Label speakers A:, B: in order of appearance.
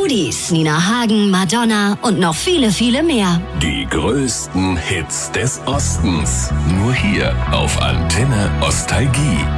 A: Rudis, Nina Hagen, Madonna und noch viele, viele mehr.
B: Die größten Hits des Ostens. Nur hier auf Antenne Ostalgie.